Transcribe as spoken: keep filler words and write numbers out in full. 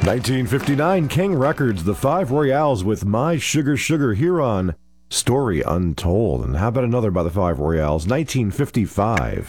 nineteen fifty-nine, King Records, The Five Royales with My Sugar Sugar here on Story Untold. And how about another by The Five Royales, nineteen fifty-five.